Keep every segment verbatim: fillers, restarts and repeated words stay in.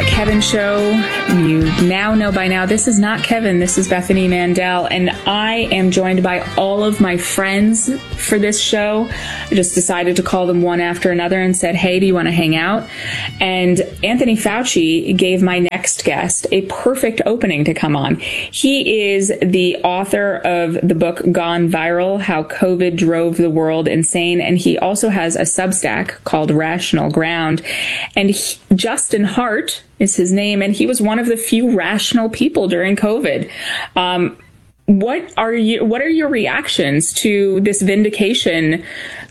Kevin Show. You now know by now, this is not Kevin, this is Bethany Mandel, and I am joined by all of my friends for this show. I just decided to call them one after another and said, hey, do you want to hang out? And Anthony Fauci gave my next guest a perfect opening to come on. He is the author of the book Gone Viral, How COVID Drove the World Insane, and he also has a Substack called Rational Ground. And he, Justin Hart is his name, and he was one of the few rational people during COVID. Um, what are you? What are your reactions to this vindication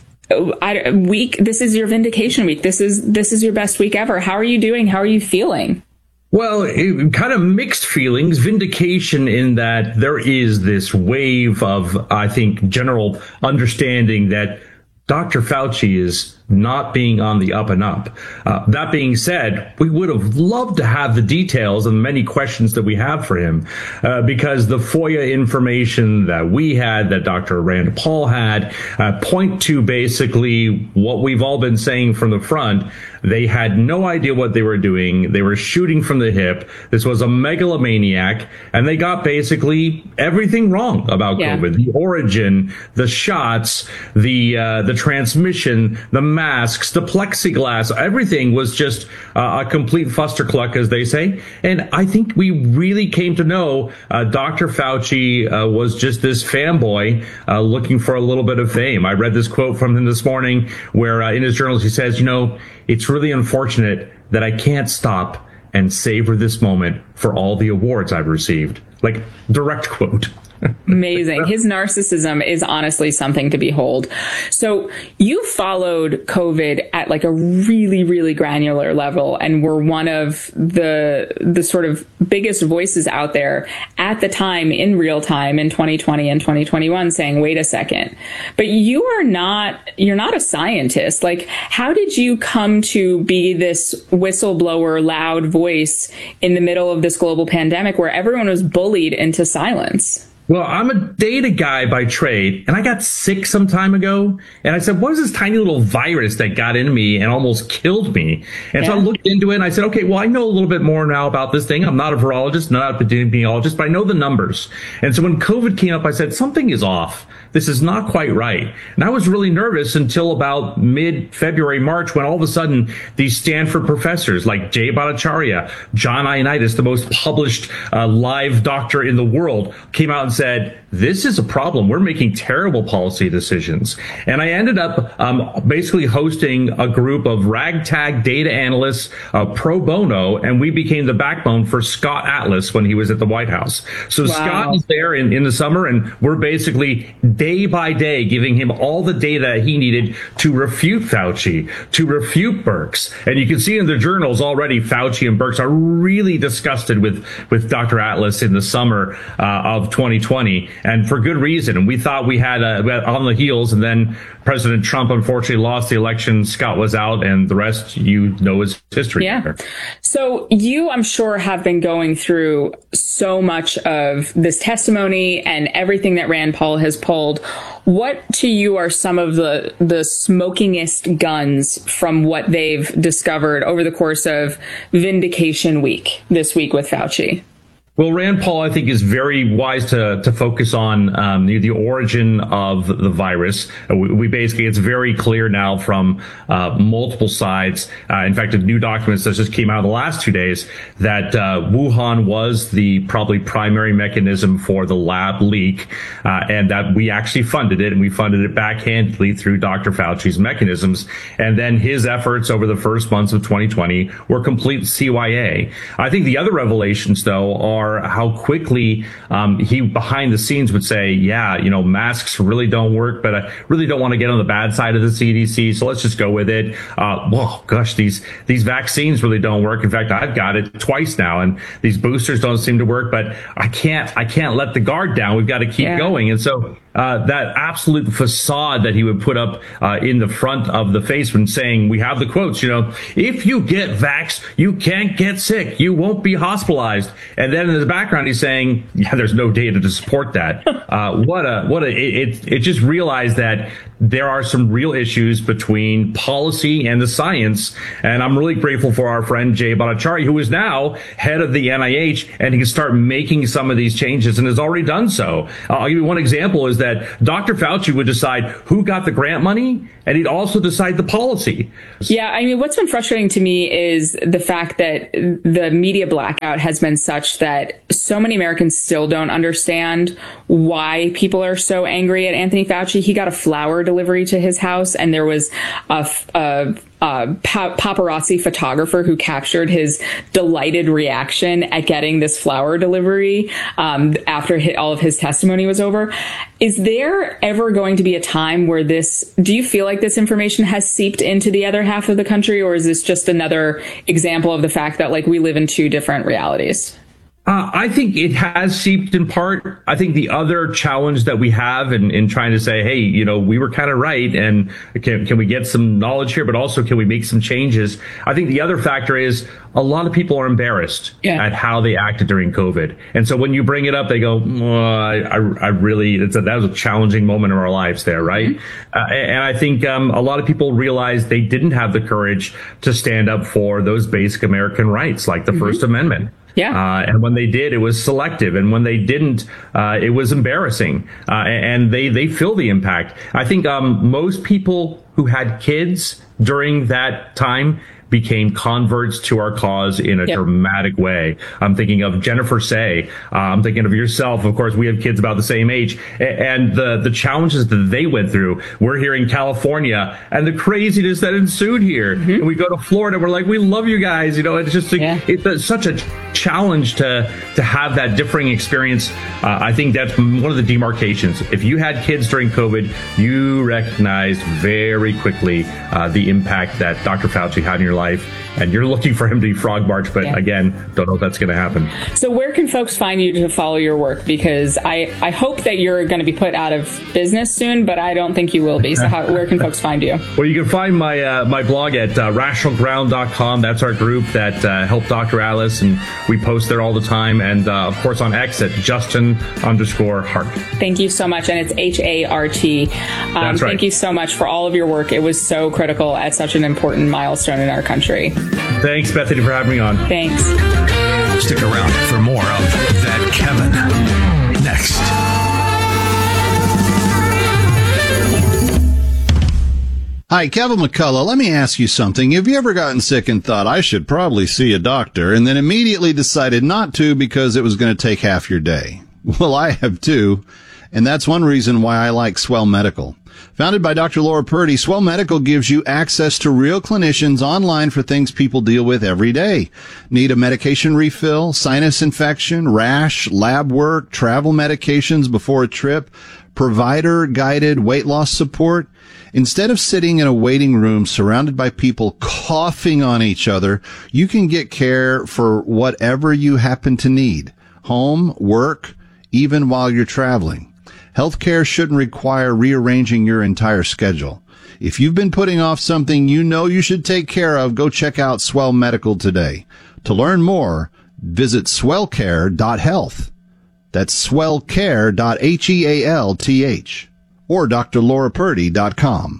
I, week? This is your vindication week. This is this is your best week ever. How are you doing? How are you feeling? Well, it, kind of mixed feelings. Vindication in that there is this wave of, I think, general understanding that Doctor Fauci is not being on the up and up. Uh, that being said, we would have loved to have the details and many questions that we have for him, uh, because the FOIA information that we had, that Doctor Rand Paul had, uh, point to basically what we've all been saying from the front. They had no idea what they were doing. They were shooting from the hip. This was a megalomaniac, and they got basically everything wrong about yeah. COVID. The origin, the shots, the uh, the transmission, the masks, the plexiglass, everything was just uh, a complete fustercluck, as they say. And I think we really came to know uh, Doctor Fauci uh, was just this fanboy uh, looking for a little bit of fame. I read this quote from him this morning where uh, in his journals he says, you know, it's really unfortunate that I can't stop and savor this moment for all the awards I've received. Like, direct quote. Amazing. His narcissism is honestly something to behold. So you followed COVID at like a really, really granular level and were one of the the sort of biggest voices out there at the time in real time in twenty twenty and twenty twenty-one saying, wait a second, but you are not, you're not a scientist. Like, how did you come to be this whistleblower, loud voice in the middle of this global pandemic where everyone was bullied into silence? Well, I'm a data guy by trade, and I got sick some time ago, and I said, what is this tiny little virus that got into me and almost killed me? And yeah. so I looked into it, and I said, okay, well, I know a little bit more now about this thing. I'm not a virologist, not a epidemiologist, but I know the numbers. And so when COVID came up, I said, something is off. This is not quite right. And I was really nervous until about mid-February, March, when all of a sudden these Stanford professors like Jay Bhattacharya, John Ioannidis, the most published uh, live doctor in the world, came out and said, this is a problem. We're making terrible policy decisions. And I ended up um, basically hosting a group of ragtag data analysts uh, pro bono, and we became the backbone for Scott Atlas when he was at the White House. So wow. Scott was there in, in the summer, and we're basically day by day giving him all the data he needed to refute Fauci, to refute Birx. And you can see in the journals already, Fauci and Birx are really disgusted with, with Doctor Atlas in the summer uh, of twenty twenty. And for good reason. And we thought we had, uh, we had on the heels, and then President Trump unfortunately lost the election. Scott was out, and the rest, you know, is history. Yeah. So you, I'm sure, have been going through so much of this testimony and everything that Rand Paul has pulled. What to you are some of the the smokingest guns from what they've discovered over the course of Vindication Week this week with Fauci? Well, Rand Paul, I think, is very wise to to focus on um, the, the origin of the virus. We, we basically, it's very clear now from uh, multiple sides. Uh, in fact, a new document that just came out the last two days that uh, Wuhan was the probably primary mechanism for the lab leak, uh, and that we actually funded it, and we funded it backhandedly through Doctor Fauci's mechanisms. And then his efforts over the first months of twenty twenty were complete C Y A. I think the other revelations, though, are how quickly um, he behind the scenes would say, yeah, you know, masks really don't work, but I really don't want to get on the bad side of the C D C, so let's just go with it. Uh, well, gosh, these these vaccines really don't work. In fact, I've got it twice now, and these boosters don't seem to work, but I can't I can't let the guard down. We've got to keep yeah. going. And so uh, that absolute facade that he would put up uh, in the front of the face when saying, we have the quotes, you know, if you get vaxxed, you can't get sick, you won't be hospitalized. And then in the background, he's saying, yeah, there's no data to support that. Uh, what a, what a, it, it just realized that there are some real issues between policy and the science. And I'm really grateful for our friend Jay Bhattacharya, who is now head of the N I H, and he can start making some of these changes and has already done so. Uh, I'll give you one example is that Doctor Fauci would decide who got the grant money, and he'd also decide the policy. Yeah, I mean, what's been frustrating to me is the fact that the media blackout has been such that so many Americans still don't understand why people are so angry at Anthony Fauci. He got a flower delivery to his house, and there was a, a Uh, pa- paparazzi photographer who captured his delighted reaction at getting this flower delivery um, after hi- all of his testimony was over. Is there ever going to be a time where this, do you feel like this information has seeped into the other half of the country, or is this just another example of the fact that like we live in two different realities? Uh, I think it has seeped in part. I think the other challenge that we have in, in trying to say, hey, you know, we were kind of right, and can, can we get some knowledge here, but also can we make some changes? I think the other factor is a lot of people are embarrassed yeah. at how they acted during COVID. And so when you bring it up, they go, oh, I, I, I really, it's a, that was a challenging moment in our lives there, right? Mm-hmm. Uh, and I think um, a lot of people realized they didn't have the courage to stand up for those basic American rights, like the mm-hmm. First Amendment. Yeah. Uh, and when they did, it was selective. And when they didn't, uh, it was embarrassing. Uh, and they, they feel the impact. I think um, most people who had kids during that time became converts to our cause in a yep. dramatic way. I'm thinking of Jennifer Say. Uh, I'm thinking of yourself. Of course, we have kids about the same age. And the, the challenges that they went through. We're here in California and the craziness that ensued here. Mm-hmm. And we go to Florida. We're like, we love you guys. You know, it's just a, yeah. it's such a challenge to, to have that differing experience. Uh, I think that's one of the demarcations. If you had kids during COVID, you recognized very quickly uh, the impact that Doctor Fauci had in your life. And you're looking for him to be frog marched, but yeah. again, don't know if that's going to happen. So where can folks find you to follow your work? Because I, I hope that you're going to be put out of business soon, but I don't think you will be. So how, where can folks find you? Well, you can find my uh, my blog at uh, rational ground dot com. That's our group that uh, helped Doctor Alice, and we post there all the time. And uh, of course on X at Justin underscore Hart. Thank you so much. And it's H A R T. Um, That's right. Thank you so much for all of your work. It was so critical at such an important milestone in our country. Thanks, Bethany, for having me on. Thanks. Stick around for more of That Kevin next. Hi, Kevin McCullough. Let me ask you something. Have you ever gotten sick and thought, I should probably see a doctor, and then immediately decided not to because it was going to take half your day? Well, I have too, and that's one reason why I like Swell Medical. Founded by Doctor Laura Purdy, Swell Medical gives you access to real clinicians online for things people deal with every day. Need a medication refill, sinus infection, rash, lab work, travel medications before a trip, provider-guided weight loss support? Instead of sitting in a waiting room surrounded by people coughing on each other, you can get care for whatever you happen to need. Home, work, even while you're traveling. Healthcare shouldn't require rearranging your entire schedule. If you've been putting off something you know you should take care of, go check out Swell Medical today. To learn more, visit swellcare dot health. That's swellcare dot health or d r laura purdy dot com.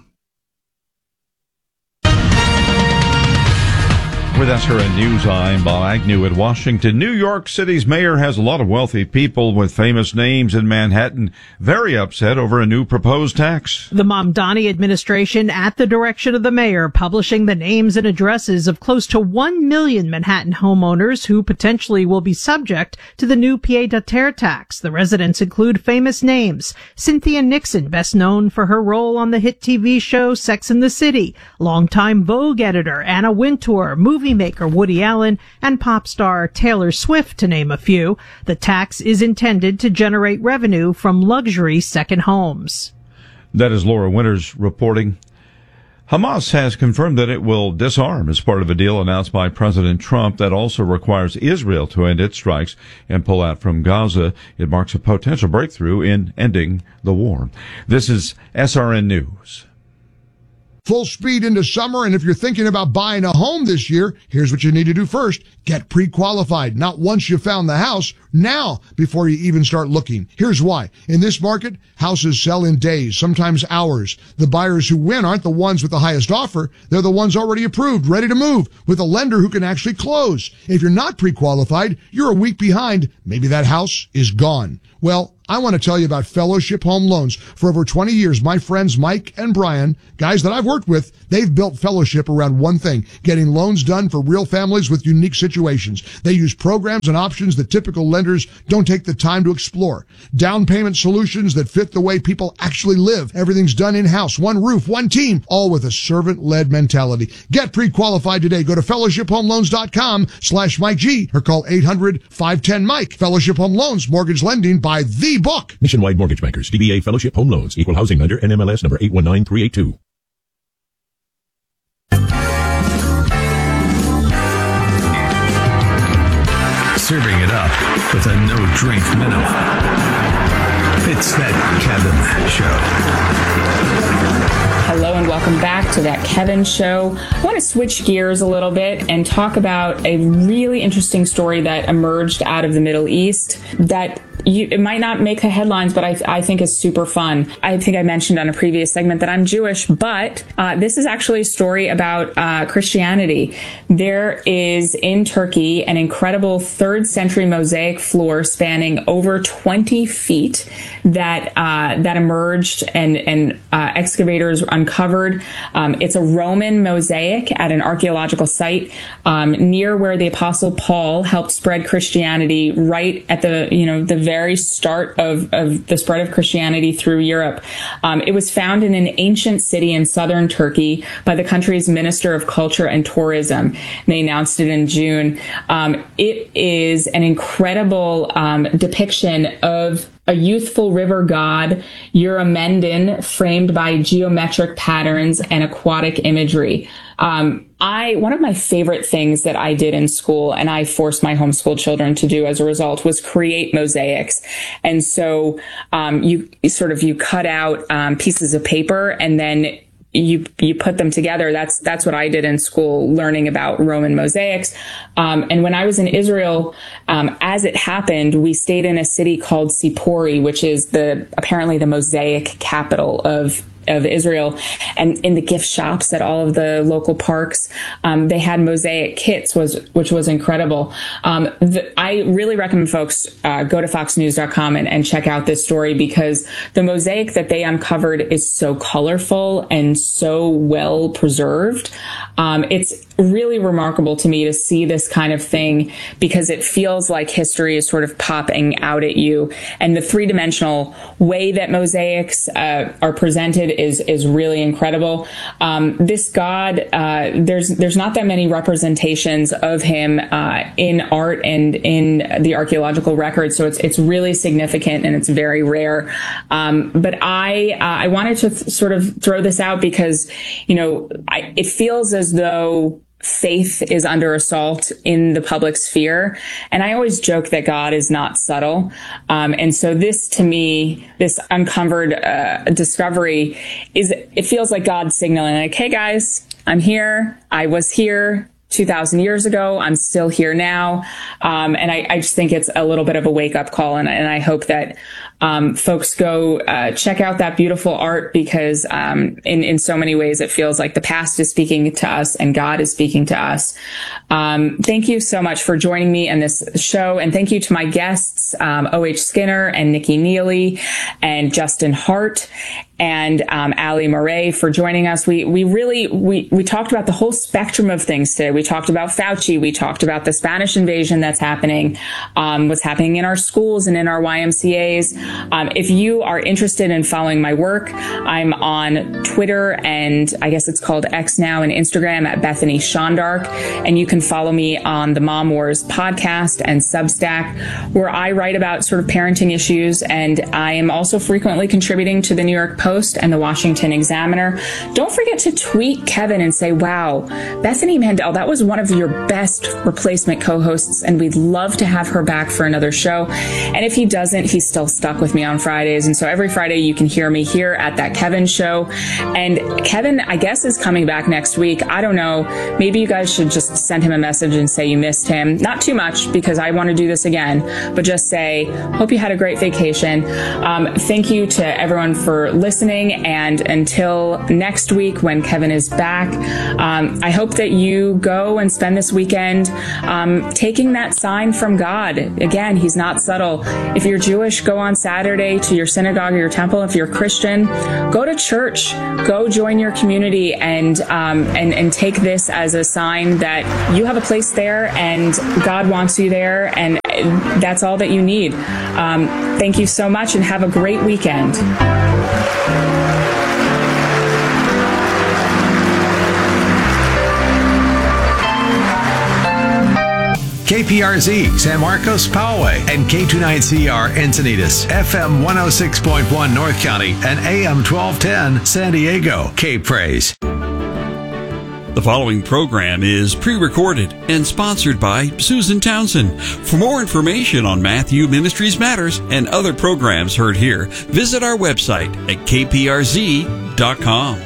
With S R N News, I'm Bob Agnew in Washington. New York City's mayor has a lot of wealthy people with famous names in Manhattan very upset over a new proposed tax. The Mamdani administration, at the direction of the mayor, publishing the names and addresses of close to one million Manhattan homeowners who potentially will be subject to the new pied-à-terre tax. The residents include famous names. Cynthia Nixon, best known for her role on the hit T V show Sex and the City. Longtime Vogue editor Anna Wintour, movie maker Woody Allen, and pop star Taylor Swift, to name a few. The tax is intended to generate revenue from luxury second homes. That is Laura Winters reporting. Hamas has confirmed that it will disarm as part of a deal announced by President Trump that also requires Israel to end its strikes and pull out from Gaza. It marks a potential breakthrough in ending the war. This is S R N News. full speed into summer. And if you're thinking about buying a home this year, here's what you need to do first. Get pre-qualified. Not once you found the house, now before you even start looking. Here's why. In this market, houses sell in days, sometimes hours. The buyers who win aren't the ones with the highest offer. They're the ones already approved, ready to move, with a lender who can actually close. If you're not pre-qualified, you're a week behind. Maybe that house is gone. Well, I want to tell you about Fellowship Home Loans. For over twenty years, my friends Mike and Brian, guys that I've worked with, they've built Fellowship around one thing, getting loans done for real families with unique situations. They use programs and options that typical lenders don't take the time to explore. Down payment solutions that fit the way people actually live. Everything's done in-house, one roof, one team, all with a servant-led mentality. Get pre-qualified today. Go to fellowship home loans dot com slash Mike G or call eight hundred, five one zero, Mike. Fellowship Home Loans, mortgage lending by the book. Nationwide Mortgage Bankers, D B A Fellowship Home Loans, Equal Housing Lender, N M L S number eight one nine three eight two. Serving it up with a no-drink minnow. It's That Kevin Show. Hello and welcome back to That Kevin Show. I want to switch gears a little bit and talk about a really interesting story that emerged out of the Middle East that you, it might not make the headlines, but I, I think is super fun. I think I mentioned on a previous segment that I'm Jewish, but uh, this is actually a story about uh, Christianity. There is in Turkey an incredible third century mosaic floor spanning over twenty feet that uh, that emerged and, and uh, excavators uncovered. Um, it's a Roman mosaic at an archaeological site um, near where the Apostle Paul helped spread Christianity, right at the, you know, the very start of, of the spread of Christianity through Europe. Um, it was found in an ancient city in southern Turkey by the country's Minister of Culture and Tourism. They announced it in June. Um, it is an incredible um, depiction of a youthful river god, Eurymedon, framed by geometric patterns and aquatic imagery. Um, I, one of my favorite things that I did in school, and I forced my homeschool children to do as a result, was create mosaics. And so, um, you, you sort of, you cut out, um, pieces of paper and then you, you put them together. That's, that's what I did in school, learning about Roman mosaics. Um, and when I was in Israel, um, as it happened, we stayed in a city called Sipori, which is the, apparently the mosaic capital of of Israel. And in the gift shops at all of the local parks, um, they had mosaic kits, was which was incredible. Um, the, I really recommend folks uh, go to fox news dot com and, and check out this story, because the mosaic that they uncovered is so colorful and so well preserved. Um, it's really remarkable to me to see this kind of thing, because it feels like history is sort of popping out at you. And the three-dimensional way that mosaics uh, are presented is is really incredible. Um, this god, uh, there's there's not that many representations of him uh, in art and in the archaeological records, so it's it's really significant and it's very rare. Um, but I uh, I wanted to th- sort of throw this out because, you know, I, it feels as though faith is under assault in the public sphere. And I always joke that God is not subtle. Um, and so this, to me, this uncovered uh, discovery is, it feels like God signaling like, hey guys, I'm here. I was here two thousand years ago. I'm still here now. Um, and I, I just think it's a little bit of a wake up call. And, and I hope that Um, folks go uh, check out that beautiful art, because um, in, in so many ways it feels like the past is speaking to us and God is speaking to us. Um, thank you so much for joining me in this show. And thank you to my guests, um, O H Skinner and Nikki Neely and Justin Hart and um, Ali Murray for joining us. We we really, we, we talked about the whole spectrum of things today. We talked about Fauci. We talked about the Spanish invasion that's happening, um, what's happening in our schools and in our Y M C As. Um, if you are interested in following my work, I'm on Twitter and I guess it's called X now, and Instagram at Bethany Shondark. And you can follow me on the Mom Wars podcast and Substack, where I write about sort of parenting issues. And I am also frequently contributing to the New York Post and the Washington Examiner. Don't forget to tweet Kevin and say, wow, Bethany Mandel, that was one of your best replacement co-hosts, and we'd love to have her back for another show. And if he doesn't, he's still stuck Talk with me on Fridays. And so every Friday you can hear me here at That Kevin Show. And Kevin, I guess, is coming back next week. I don't know. Maybe you guys should just send him a message and say you missed him. Not too much, because I want to do this again, but just say, hope you had a great vacation. Um, thank you to everyone for listening. And until next week when Kevin is back, um, I hope that you go and spend this weekend um, taking that sign from God. Again, he's not subtle. If you're Jewish, go on Saturday to your synagogue or your temple. If you're Christian, go to church, go join your community, and um, and and take this as a sign that you have a place there and God wants you there, and that's all that you need. Um, thank you so much, and have a great weekend. K P R Z, San Marcos, Poway, and K twenty-nine C R Encinitas, F M one oh six point one North County, and A M twelve ten San Diego. Cape Praise. The following program is pre-recorded and sponsored by Susan Townsend. For more information on Matthew Ministries Matters and other programs heard here, visit our website at k p r z dot com.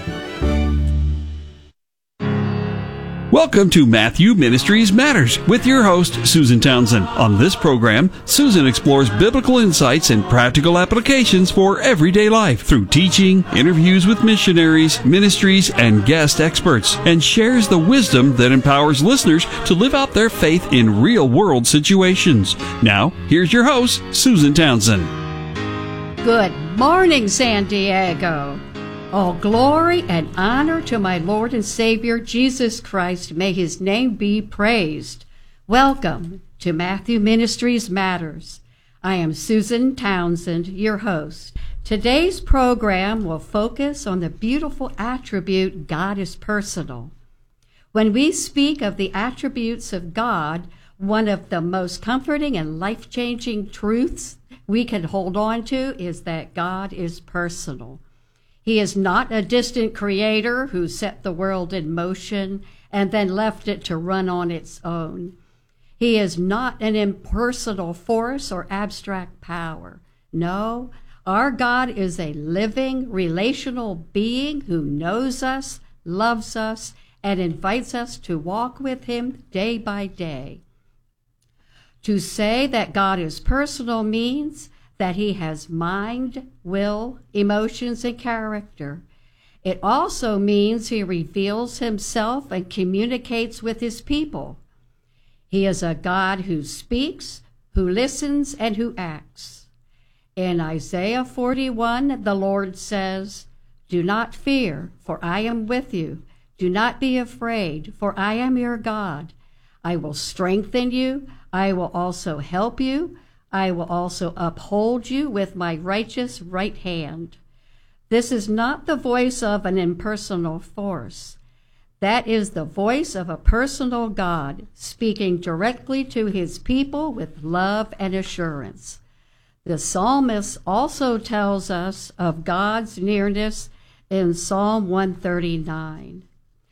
Welcome to Matthew Ministries Matters with your host, Susan Townsend. On this program, Susan explores biblical insights and practical applications for everyday life through teaching, interviews with missionaries, ministries, and guest experts, and shares the wisdom that empowers listeners to live out their faith in real-world situations. Now, here's your host, Susan Townsend. Good morning, San Diego. All glory and honor to my Lord and Savior, Jesus Christ. May his name be praised. Welcome to Matthew Ministries Matters. I am Susan Townsend, your host. Today's program will focus on the beautiful attribute, God is personal. When we speak of the attributes of God, one of the most comforting and life-changing truths we can hold on to is that God is personal. He is not a distant creator who set the world in motion and then left it to run on its own. He is not an impersonal force or abstract power. No, our God is a living, relational being who knows us, loves us, and invites us to walk with him day by day. To say that God is personal means that he has mind, will, emotions, and character. It also means he reveals himself and communicates with his people. He is a God who speaks, who listens, and who acts. In Isaiah forty-one, the Lord says, "Do not fear, for I am with you. Do not be afraid, for I am your God. I will strengthen you. I will also help you. I will also uphold you with my righteous right hand." This is not the voice of an impersonal force. That is the voice of a personal God speaking directly to his people with love and assurance. The psalmist also tells us of God's nearness in Psalm one thirty-nine.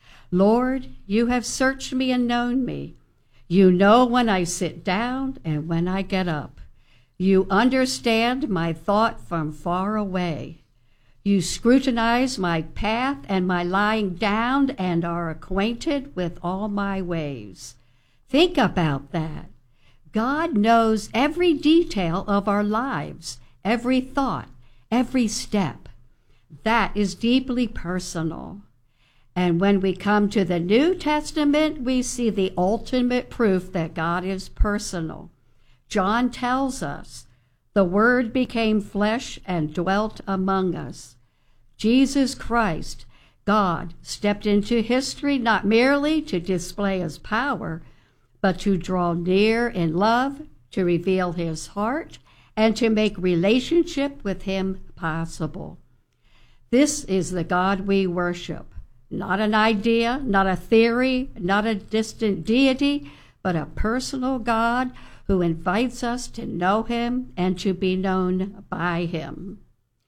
"Lord, you have searched me and known me. You know when I sit down and when I get up. You understand my thought from far away. You scrutinize my path and my lying down and are acquainted with all my ways." Think about that. God knows every detail of our lives, every thought, every step. That is deeply personal. And when we come to the New Testament, we see the ultimate proof that God is personal. John tells us, "The Word became flesh and dwelt among us." Jesus Christ, God, stepped into history not merely to display his power, but to draw near in love, to reveal his heart, and to make relationship with him possible. This is the God we worship. Not an idea, not a theory, not a distant deity, but a personal God who invites us to know him and to be known by him.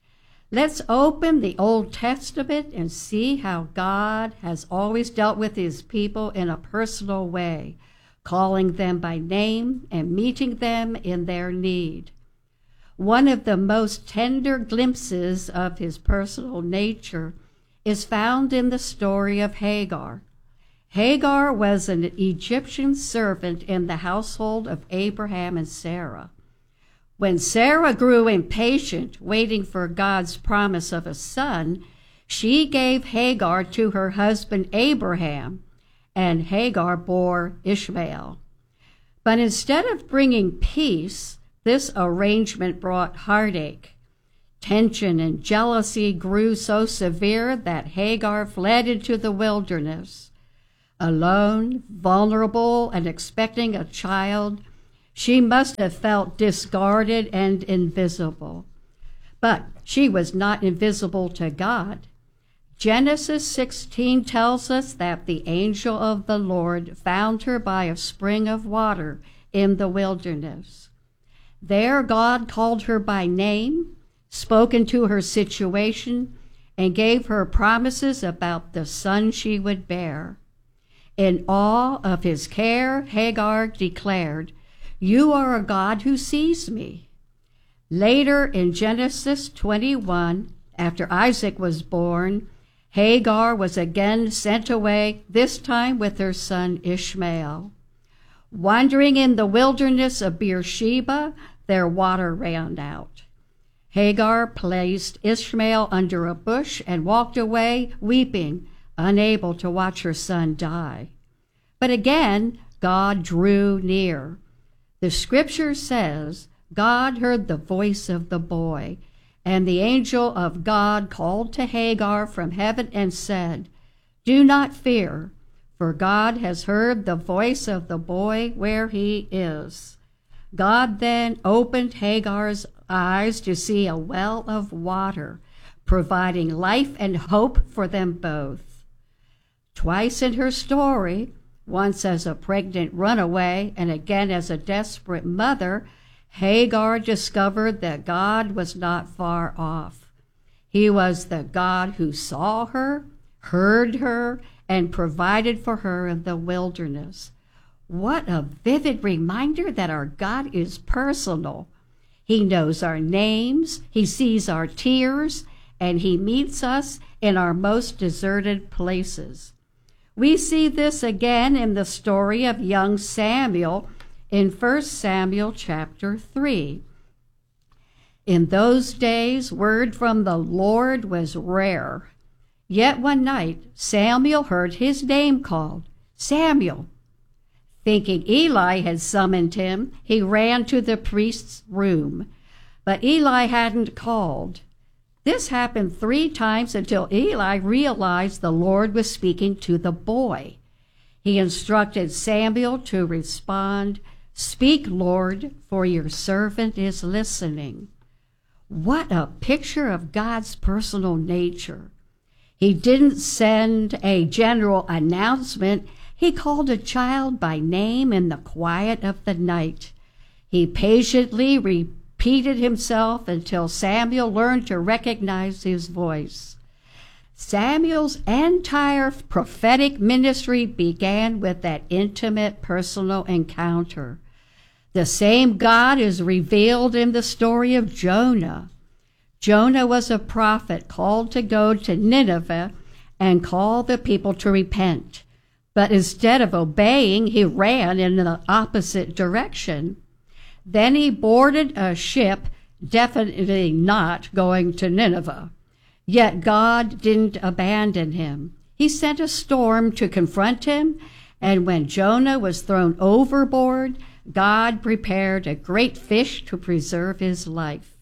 Let's open the Old Testament and see how God has always dealt with his people in a personal way, calling them by name and meeting them in their need. One of the most tender glimpses of his personal nature is found in the story of Hagar. Hagar was an Egyptian servant in the household of Abraham and Sarah. When Sarah grew impatient, waiting for God's promise of a son, she gave Hagar to her husband Abraham, and Hagar bore Ishmael. But instead of bringing peace, this arrangement brought heartache. Tension and jealousy grew so severe that Hagar fled into the wilderness. Alone, vulnerable, and expecting a child, she must have felt discarded and invisible. But she was not invisible to God. Genesis sixteen tells us that the angel of the Lord found her by a spring of water in the wilderness. There God called her by name, spoke into her situation, and gave her promises about the son she would bear. In awe of his care, Hagar declared, "You are a God who sees me." Later in Genesis twenty-one, after Isaac was born, Hagar was again sent away, this time with her son Ishmael. Wandering in the wilderness of Beersheba, their water ran out. Hagar placed Ishmael under a bush and walked away, weeping, unable to watch her son die. But again, God drew near. The scripture says, God heard the voice of the boy, and the angel of God called to Hagar from heaven and said, "Do not fear, for God has heard the voice of the boy where he is." God then opened Hagar's eyes to see a well of water, providing life and hope for them both. Twice in her story, once as a pregnant runaway and again as a desperate mother, Hagar discovered that God was not far off. He was the God who saw her, heard her, and provided for her in the wilderness. What a vivid reminder that our God is personal. He knows our names, he sees our tears, and he meets us in our most deserted places. We see this again in the story of young Samuel in First Samuel chapter three. In those days, word from the Lord was rare. Yet one night, Samuel heard his name called, "Samuel." Thinking Eli had summoned him, he ran to the priest's room. But Eli hadn't called. This happened three times until Eli realized the Lord was speaking to the boy. He instructed Samuel to respond, "Speak, Lord, for your servant is listening." What a picture of God's personal nature. He didn't send a general announcement. He called a child by name in the quiet of the night. He patiently repeated himself until Samuel learned to recognize his voice. Samuel's entire prophetic ministry began with that intimate personal encounter. The same God is revealed in the story of Jonah. Jonah was a prophet called to go to Nineveh and call the people to repent. But instead of obeying, he ran in the opposite direction. Then he boarded a ship, definitely not going to Nineveh. Yet God didn't abandon him. He sent a storm to confront him, and when Jonah was thrown overboard, God prepared a great fish to preserve his life.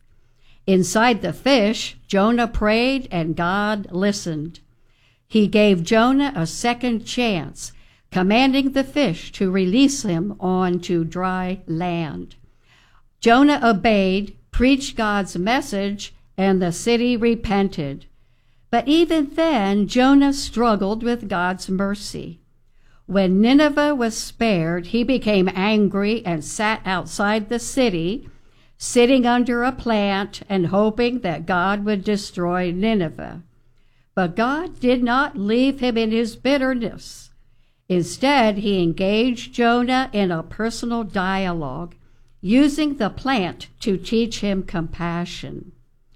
Inside the fish, Jonah prayed and God listened. He gave Jonah a second chance, commanding the fish to release him onto dry land. Jonah obeyed, preached God's message, and the city repented. But even then, Jonah struggled with God's mercy. When Nineveh was spared, he became angry and sat outside the city, sitting under a plant and hoping that God would destroy Nineveh. But God did not leave him in his bitterness. Instead, he engaged Jonah in a personal dialogue. using the plant to teach him compassion.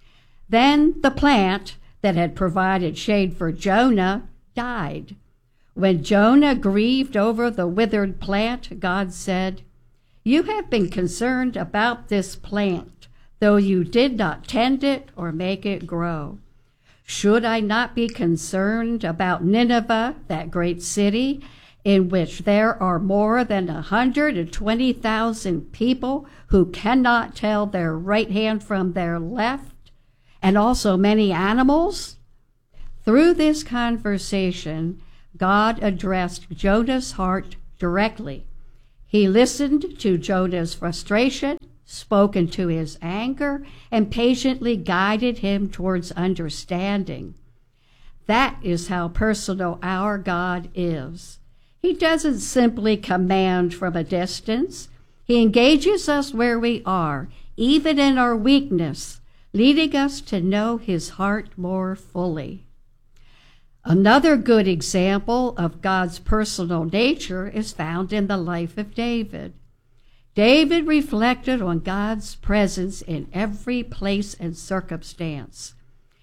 Then the plant that had provided shade for Jonah died. When Jonah grieved over the withered plant, God said, "You have been concerned about this plant, though you did not tend it or make it grow. Should I not be concerned about Nineveh, that great city, in which there are more than one hundred twenty thousand people who cannot tell their right hand from their left, and also many animals?" Through this conversation, God addressed Jonah's heart directly. He listened to Jonah's frustration, spoke into his anger, and patiently guided him towards understanding. That is how personal our God is. He doesn't simply command from a distance. He engages us where we are, even in our weakness, leading us to know his heart more fully. Another good example of God's personal nature is found in the life of David. David reflected on God's presence in every place and circumstance.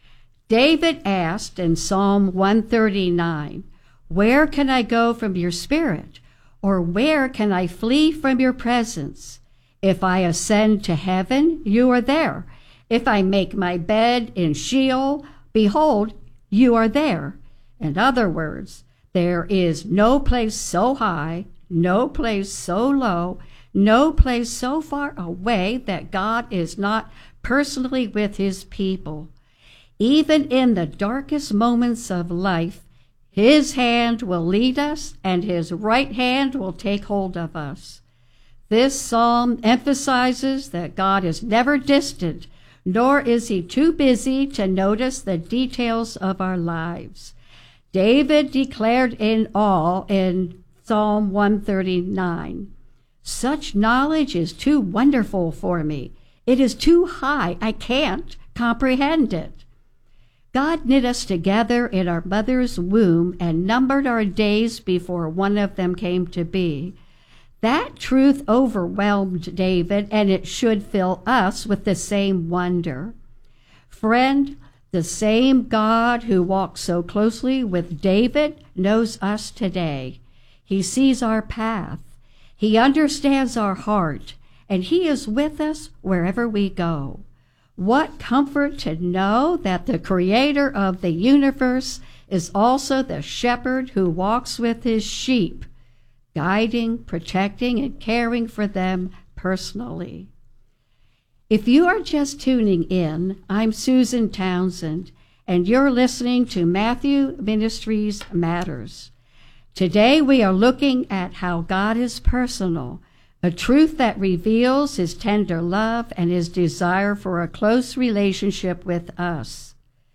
David asked in Psalm one thirty-nine, "Where can I go from your spirit? Or where can I flee from your presence? If I ascend to heaven, you are there. If I make my bed in Sheol, behold, you are there." In other words, there is no place so high, no place so low, no place so far away that God is not personally with his people. Even in the darkest moments of life, his hand will lead us and his right hand will take hold of us. This psalm emphasizes that God is never distant, nor is he too busy to notice the details of our lives. David declared in awe in Psalm one thirty-nine, "Such knowledge is too wonderful for me. It is too high. I can't comprehend it." God knit us together in our mother's womb and numbered our days before one of them came to be. That truth overwhelmed David, and it should fill us with the same wonder. Friend, the same God who walked so closely with David knows us today. He sees our path. He understands our heart, and he is with us wherever we go. What comfort to know that the creator of the universe is also the shepherd who walks with his sheep, guiding, protecting, and caring for them personally. If you are just tuning in, I'm Susan Townsend, and you're listening to Matthew Ministries Matters. Today we are looking at how God is personal, a truth that reveals his tender love and his desire for a close relationship with us.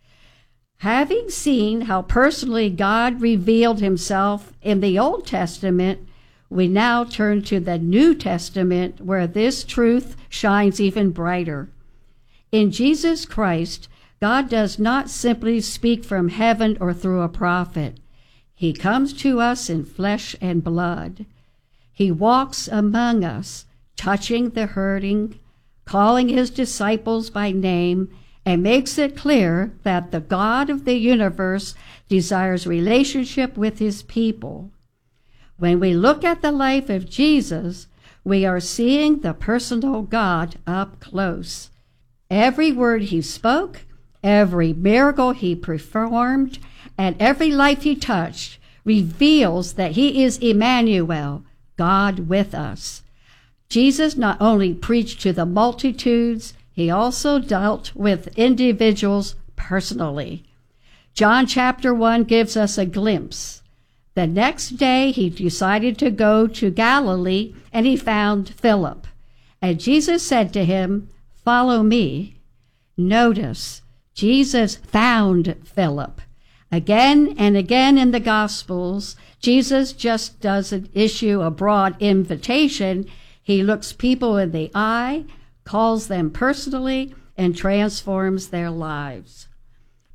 Having seen how personally God revealed himself in the Old Testament, we now turn to the New Testament, where this truth shines even brighter. In Jesus Christ, God does not simply speak from heaven or through a prophet. He comes to us in flesh and blood. He walks among us, touching the hurting, calling his disciples by name, and makes it clear that the God of the universe desires relationship with his people. When we look at the life of Jesus, we are seeing the personal God up close. Every word he spoke, every miracle he performed, and every life he touched reveals that he is Emmanuel, God with us. Jesus not only preached to the multitudes, he also dealt with individuals personally. John chapter one gives us a glimpse. The next day he decided to go to Galilee, and he found Philip. And Jesus said to him, "Follow me." Notice, Jesus found Philip. Again and again in the Gospels, Jesus just doesn't issue a broad invitation. He looks people in the eye, calls them personally, and transforms their lives.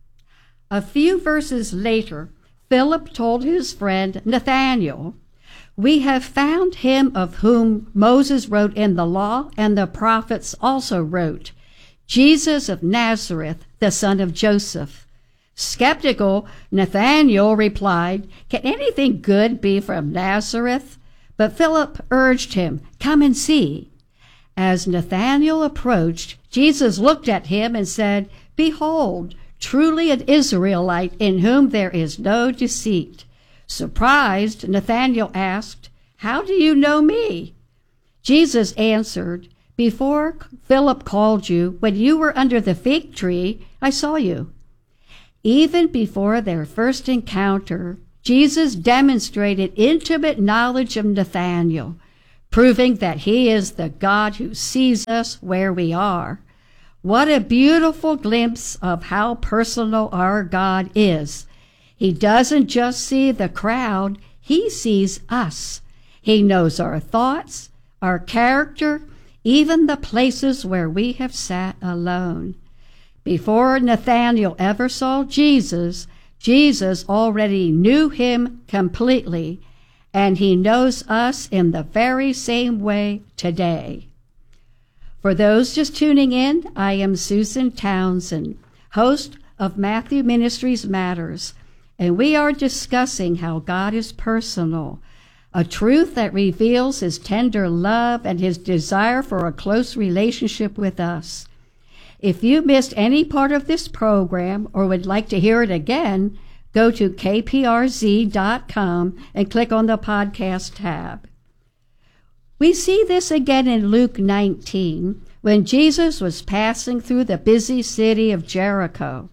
A few verses later, Philip told his friend Nathanael, We have found him of whom Moses wrote in the law and the prophets also wrote, Jesus of Nazareth, the son of Joseph. Skeptical Nathanael replied, Can anything good be from Nazareth? But Philip urged him, Come and see. As Nathanael approached, Jesus looked at him and said, Behold, truly an Israelite in whom there is no deceit. Surprised, Nathanael asked, How do you know me? Jesus answered, Before Philip called you, when you were under the fig tree, I saw you. Even before their first encounter, Jesus demonstrated intimate knowledge of Nathanael, proving that he is the God who sees us where we are. What a beautiful glimpse of how personal our God is. He doesn't just see the crowd, he sees us. He knows our thoughts, our character, even the places where we have sat alone. Before Nathanael ever saw Jesus, Jesus already knew him completely, and he knows us in the very same way today. For those just tuning in, I am Susan Townsend, host of Matthew Ministries Matters, and we are discussing how God is personal, a truth that reveals his tender love and his desire for a close relationship with us. If you missed any part of this program or would like to hear it again, go to k p r z dot com and click on the podcast tab. We see this again in Luke nineteen, when Jesus was passing through the busy city of Jericho.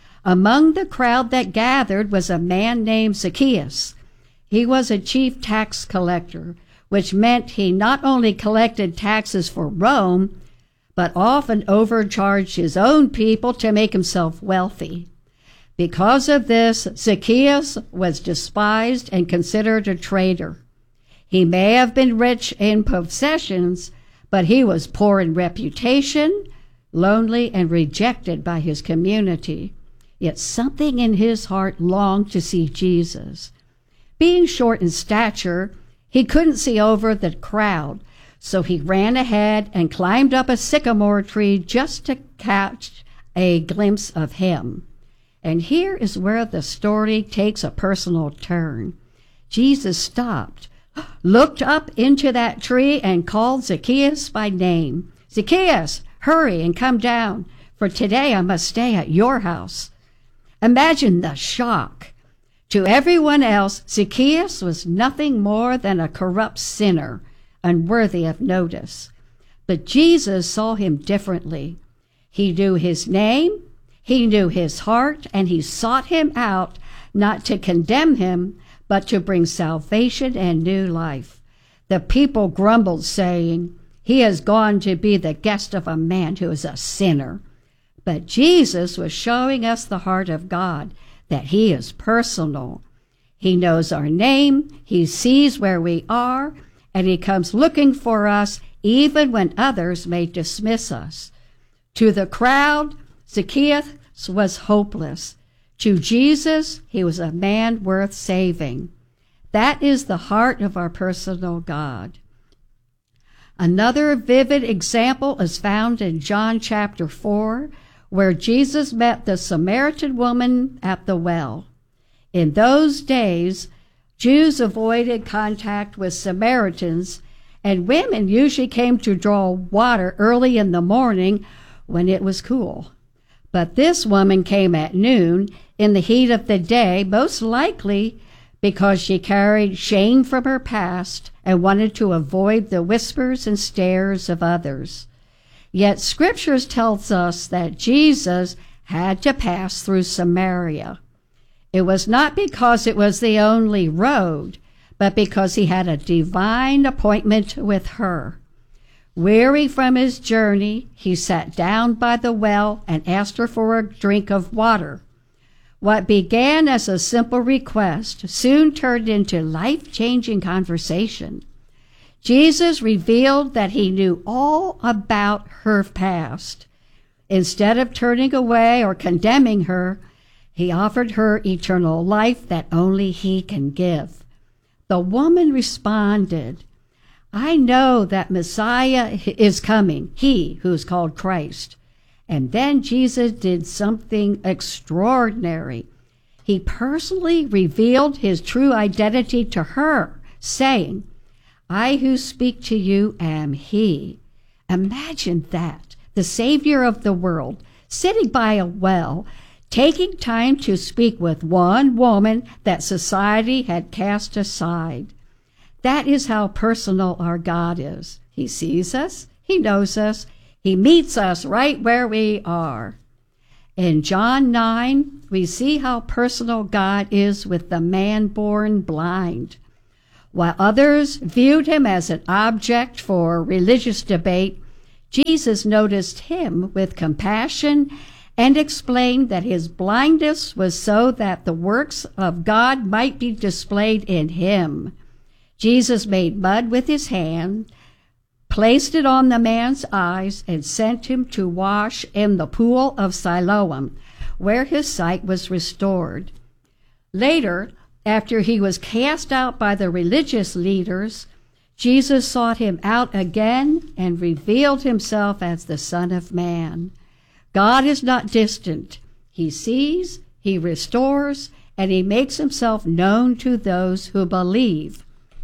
Among the crowd that gathered was a man named Zacchaeus. He was a chief tax collector, which meant he not only collected taxes for Rome, but often overcharged his own people to make himself wealthy. Because of this, Zacchaeus was despised and considered a traitor. He may have been rich in possessions, but he was poor in reputation, lonely, and rejected by his community. Yet something in his heart longed to see Jesus. Being short in stature, he couldn't see over the crowd, so he ran ahead and climbed up a sycamore tree just to catch a glimpse of him. And here is where the story takes a personal turn. Jesus stopped, looked up into that tree, and called Zacchaeus by name. Zacchaeus, hurry and come down, for today I must stay at your house. Imagine the shock. To everyone else, Zacchaeus was nothing more than a corrupt sinner, unworthy of notice. But Jesus saw him differently. He knew his name, he knew his heart, and he sought him out, not to condemn him, but to bring salvation and new life. The people grumbled, saying, He has gone to be the guest of a man who is a sinner. But Jesus was showing us the heart of God, that he is personal. He knows our name, he sees where we are, and he comes looking for us even when others may dismiss us. To the crowd, Zacchaeus was hopeless. To Jesus, he was a man worth saving. That is the heart of our personal God. Another vivid example is found in John chapter four, where Jesus met the Samaritan woman at the well. In those days, Jews avoided contact with Samaritans, and women usually came to draw water early in the morning when it was cool. But this woman came at noon in the heat of the day, most likely because she carried shame from her past and wanted to avoid the whispers and stares of others. Yet Scriptures tells us that Jesus had to pass through Samaria. It was not because it was the only road, but because he had a divine appointment with her. Weary from his journey, he sat down by the well and asked her for a drink of water. What began as a simple request soon turned into life-changing conversation. Jesus revealed that he knew all about her past. Instead of turning away or condemning her, he offered her eternal life that only he can give. The woman responded, I know that Messiah is coming, he who is called Christ. And then Jesus did something extraordinary. He personally revealed his true identity to her, saying, I who speak to you am he. Imagine that, the Savior of the world, sitting by a well, taking time to speak with one woman that society had cast aside. That is how personal our God is. He sees us, he knows us, he meets us right where we are. In John nine, we see how personal God is with the man born blind. While others viewed him as an object for religious debate, Jesus noticed him with compassion and explained that his blindness was so that the works of God might be displayed in him. Jesus made mud with his hand, placed it on the man's eyes, and sent him to wash in the pool of Siloam, where his sight was restored. Later, after he was cast out by the religious leaders, Jesus sought him out again and revealed himself as the Son of Man. God is not distant. He sees, he restores, and he makes himself known to those who believe.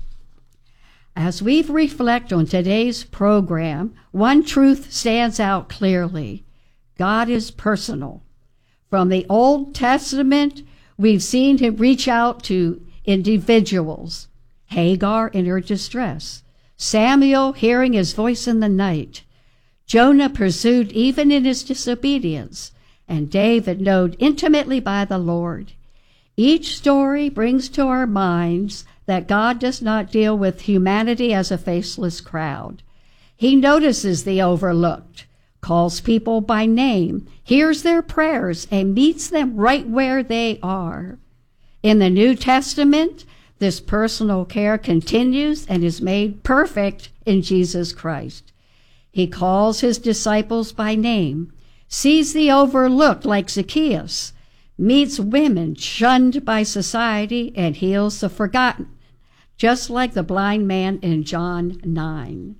As we reflect on today's program, one truth stands out clearly. God is personal. From the Old Testament, we've seen him reach out to individuals. Hagar in her distress. Samuel hearing his voice in the night. Jonah pursued even in his disobedience, and David known intimately by the Lord. Each story brings to our minds that God does not deal with humanity as a faceless crowd. He notices the overlooked, calls people by name, hears their prayers, and meets them right where they are. In the New Testament, this personal care continues and is made perfect in Jesus Christ. He calls his disciples by name, sees the overlooked like Zacchaeus, meets women shunned by society, and heals the forgotten, just like the blind man in John nine.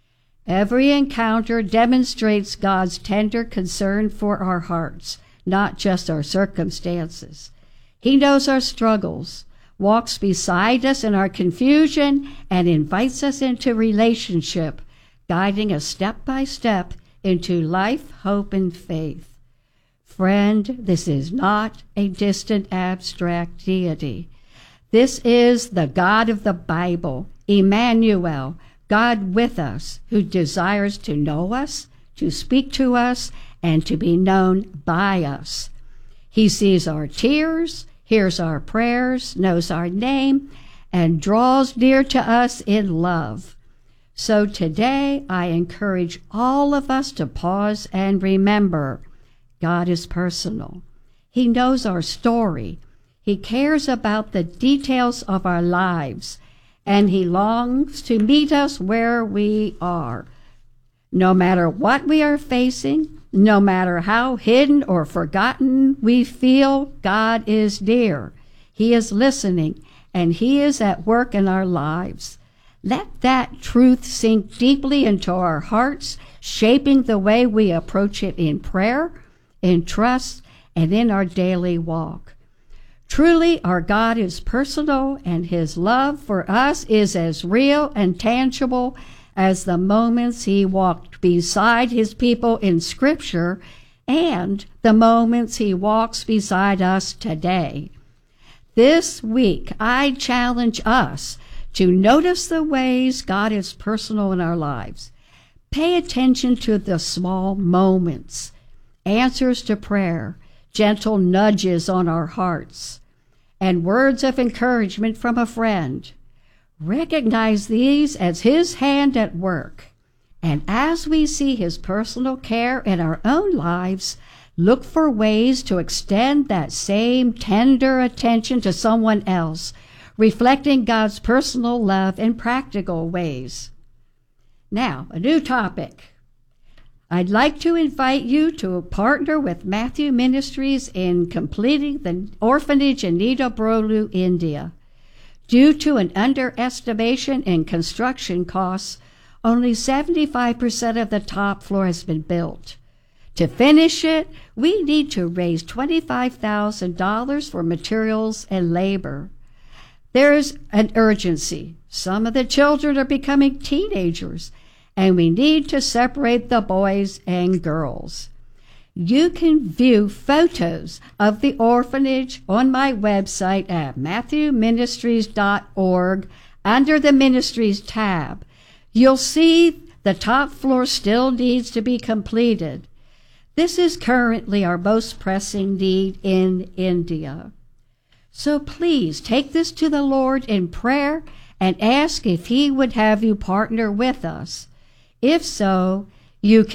Every encounter demonstrates God's tender concern for our hearts, not just our circumstances. He knows our struggles, walks beside us in our confusion, and invites us into relationship, guiding us step by step into life, hope, and faith. Friend, this is not a distant, abstract deity. This is the God of the Bible, Emmanuel, God with us, who desires to know us, to speak to us, and to be known by us. He sees our tears, hears our prayers, knows our name, and draws near to us in love. So today I encourage all of us to pause and remember, God is personal. He knows our story. He cares about the details of our lives, and he longs to meet us where we are. No matter what we are facing, no matter how hidden or forgotten we feel, God is near. He is listening, and he is at work in our lives. Let that truth sink deeply into our hearts, shaping the way we approach it in prayer, in trust, and in our daily walk. Truly, our God is personal, and his love for us is as real and tangible as the moments he walked beside his people in Scripture and the moments he walks beside us today. This week, I challenge us to notice the ways God is personal in our lives. Pay attention to the small moments, answers to prayer, gentle nudges on our hearts, and words of encouragement from a friend. Recognize these as his hand at work. And as we see his personal care in our own lives, look for ways to extend that same tender attention to someone else, reflecting God's personal love in practical ways. Now, a new topic. I'd like to invite you to partner with Matthew Ministries in completing the orphanage in Nida Brolu, India. Due to an underestimation in construction costs, only seventy-five percent of the top floor has been built. To finish it, we need to raise twenty-five thousand dollars for materials and labor. There's an urgency. Some of the children are becoming teenagers, and we need to separate the boys and girls. You can view photos of the orphanage on my website at matthew ministries dot org under the Ministries tab. You'll see the top floor still needs to be completed. This is currently our most pressing need in India. So please take this to the Lord in prayer and ask if He would have you partner with us. If so, you can